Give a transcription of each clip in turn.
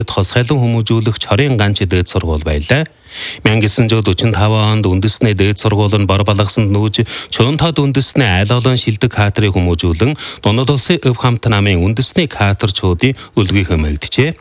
тусгайлан хүмүүжүүлэх чорын ганч дээд сургууль байлаа. 1945 онд үндэсний дээд сургууль нь бор балгасанд нүүж чуун тод үндэсний айл олон шилдэг кадрыг хүмүүжүүлэн Дундад улсын өв хамт намын үндэсний кадрчуудын үлгийг хэмээгдэжээ.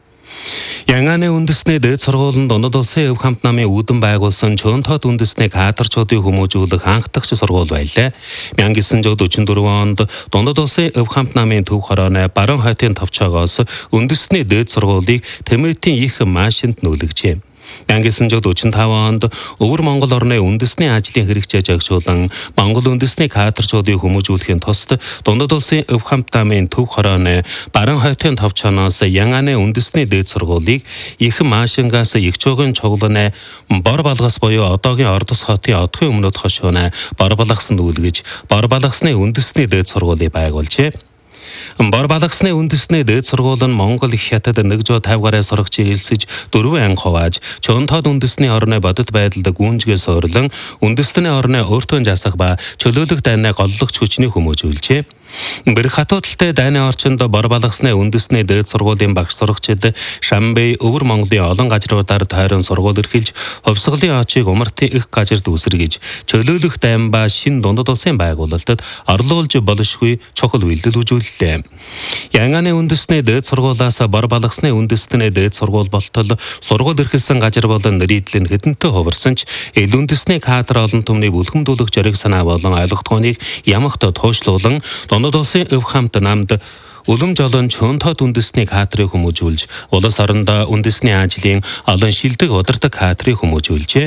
Янганы үндэсний дээд сургуулийн Дундад улсын өв хамт намын үүдэн байгуулсан чуун тод үндэсний кадрчуудыг хүмүүжүүлэх анхдагч сургууль байлаа. 1944 онд Дундад улсын өв хамт намын төв хорооны баруун хойдын товчоогоос үндэсний дээд сургуулийг Тэмэтийн их машинд нүүлгэжээ. 1945 онд Өвөр Монгол орны үндэсний ажлын хэрэгцээ жагшуулан Монгол үндэсний кадрчуудыг хүмүүжүүлэхийн тулд Дундад улсын өв хамт намын төв хорооны баруун хойдын товчооноос Янганы үндэсний дээд сургуулийг их машингаас их чуугын чугланы бор балгас буюу одоогийн Ордос хотын одхон өмнөд хошууны бор балгасанд үлгэж бор балгасны үндэсний дээд сургуулийг байгуулжээ. Бор балгасны үндэсний дээд сургууль нь Монгол их хятад 150 гаруй сурагчийг элсэж 4 анги хувааж чуун тод үндэсний орны бодит байдалд гүнжгээ суурлан үндэсний орны өөртөө засах ба чөлөөлөх дайныг голлогч хүчний хүмүүжүүлжээ. Бэрх хатуудалтай дайны орчинд бор балгасны үндэсний дээд сургуулийн багш сурагчид Шамбай Өвөр Монголын олон газруудаар тойрон сургууль эрхэлж хувьсгалын очийг умартын их газарт үсэргэж чөлөөлөх дайн ба шин Дундад улсын байгуулалтад орлуулж болшгүй чухал үйлдэл үзүүллээ. Янганы үндэсний дээд сургуулиас бор балгасны үндэсний дээд сургууль болтол сургууль эрхэлсэн газар болон нэрийдэл нь хэдэнтэй хувирсан ч ил үндэсний кадр олон түмний бүлхэмдүүлэх зориг санаа болон ойлгохтойныг ямагт туушлуулан Дундад улсын өв хамт намд улам жолон чуун тод үндэсний кадрыг хүмүүжүүлж улс орондоо үндэсний ажлын олон шилдэг удирдаг кадрыг хүмүүжүүлжээ.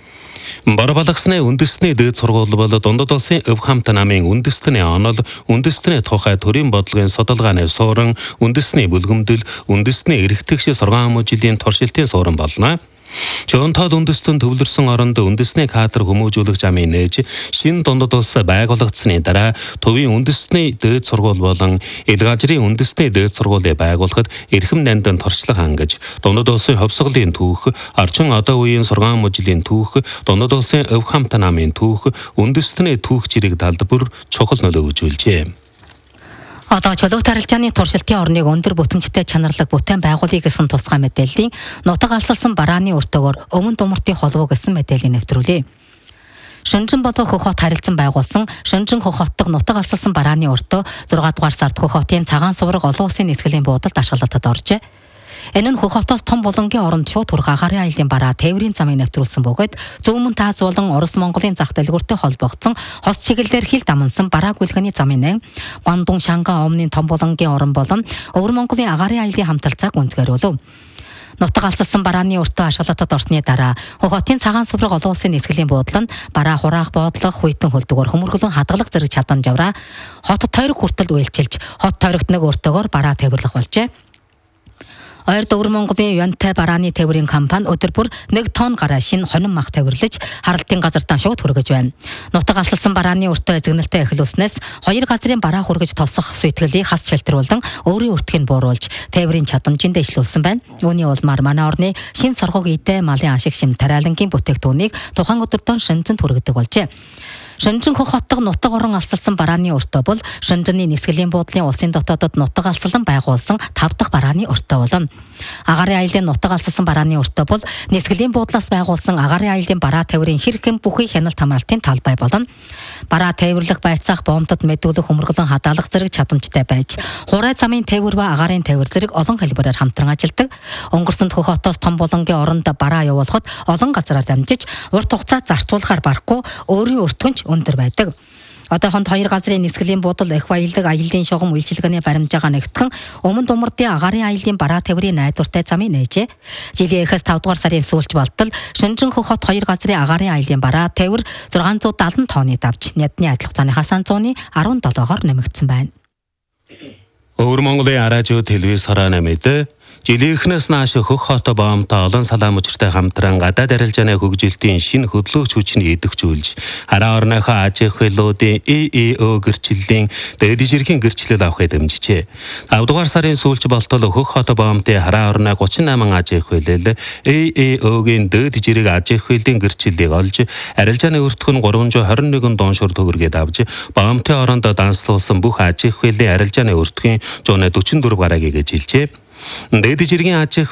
Бор балгасны үндэсний дээд сургууль бол Дундад улсын өв хамт намын үндэсний онол, үндэсний тухай төрийн бодлогын судалгааны суурин, үндэсний бүлгэмдэл, үндэсний эрхтгч сургаан мужилийн туршилтын суурин болно. Чуун тод үндэстэн төвлөрсөн оронд үндэсний кадр хүмүүжүүлэх замын нээж шинэ Дундад улс байгуулагдсаны дараа төвийн үндэсний дээд сургууль болон ил газрын үндэсний дээд сургуулийг байгуулахад эрхэм нандин туршлага хангаж Дундад улсын хувьсгалын түүх, орчин одоо үеийн сургаан мужилийн түүх, Дундад улсын өв хамт намын түүх, үндэсний түүх зэрэг талд бүр чухал нөлөө үзүүлжээ. Одоо чөлөөт харилцааны туршилтын орныг өндөр бүтэмжтэй чанарлаг бүтээн байгуулъя гэсэн тусгай мэдээллийн нутаг алсалсан барааны өртөөгөөр өмнө думартын холбоо гэсэн мэдээллийг нэвтрүүлье. Шөнжин болон Хөх хот харилцан байгуулсан Шөнжин Хөх хотдог нутаг алсалсан барааны өртөө 6 дугаар сард Хөх хотын цагаан сувраг олон улсын нисгэлийн буудалд ашиглалтад оржээ. Энэ нь Хөх хотоос том булангийн оронд шууд хүрх агарын аяллаа бараа тээврийн замыг нэвтрүүлсэн бөгөөд Зүүн Таз болон Орос Монголын зах дэлгүүртэй холбогдсон хос чиглэлээр хил дамнсан бараа гүйлгэний замын Гандун Шанга Омны том булангийн орон болон Өвөр Монголын агарын аяллаа хамталцааг үндэслэв. Нутаг алсалсан барааны өртөө ашиглалтад орсны дараа Хөх хотын цагаан сувраг олон улсын нисгэлийн буудлын бараа хураах боодлох хуйтан хөлдөгөр хөмөргөлөн хадгалах зэрэг чадан жавраа хот тойрог хүртэл үйлчилж хот тойрогт нэг өртөөгөөр бараа тээвэрлэх болжээ. Ойрд Өвөр Монголын Юантай барааны тээврийн компани өдөр бүр 1 тонн гараа шинэ хонин мах тээвэрлэж харалтын газартаа шууд хүргэж байна. Нутаг алсалсан барааны өртөө эзэгнэлтэй эхлүүлснээс 2 газрын бараа хүргэж тосох суйтгэлийг хас шилтруулан өөрийн өртгийг бууруулж тээврийн чадамжинд дэвшлүүлсэн байна. Үүний улмаар манай орны шинэ соргог идэ малын ашиг шим тариалангийн бүтээгдэхүүнийг тухайн өдөртөө Шэнжинд хүргэдэг болжээ. Шэнжин Хөх хотдог нутаг орон алсалсан барааны өртөө бол Шэнжины нисгэлийн буудлын улсын дотоодод нутаг алсалсан байгуулсан 5 дахь барааны өртөө болно. Агарын аяллаа нутаг алсалсан барааны өртөө бол нисгэлийн буудлаас байгуулсан агарын аяллаа бараа тээврийн хэрхэн бүхий хяналт хамгаалтын талбай болно. Бараа тээвэрлэх байцаах боомтод мэдүүлэх хөмөргөлөн хадгалах зэрэг чадамжтай байж хурай замын тээвэр ба агарын тээвэр зэрэг олон хэлбэрээр хамтран ажилладаг. Өнгөрсөн Хөх хотоос том булангийн оронд бараа явуулахад олон газараар дамжиж урт хугацаа зарцуулахаар барахгүй өөрийн өртгөнч өндөр байдаг. Одоохонд 2 газрын нисгэлийн буудал их баялаг аяллаа шугам үйлчилгээний баримжаагаа нэгтгэн өмнө думардын агарын аяллаа бараа тээврийн найдвартай замыг нээжээ. Жилийн эхээс 5 дугаар сарын сүүлч болтол Шэнжин Хөх хот 2 газрын агарын аяллаа бараа тээвэр 670 тонны давж нядны адилх цааныхаас 117-оор нэмэгдсэн байна. Өвөр Монголын араажууд телевиз хараана мэдээ жилийнхнээс нааш Хөх хот боомтой олон салаан мужиртай хамтран гадаад арилжааны хөгжилтийн шинэ хөдлөөч хүчний идэвхжүүлж хараа орныхоо аж ахуй хэлүүдийн EEO гэрчлэлийн дээд жирийн гэрчлэл авахыг дэмжижээ. 5 дугаар сарын сүүлч болтол Хөх хот боомтой хараа орны 38 аж ахуй хэлэл EEO-гийн дээд жирийг аж ахуй хэлийн гэрчлэлийг олж арилжааны өртгөн 321 доншор төгрөгээд авч боомтой оронд данслуулсан бүх аж ахуй хэлийн арилжааны өртгийн 144 гарааг гээжилжээ. Дээд жиргийн аж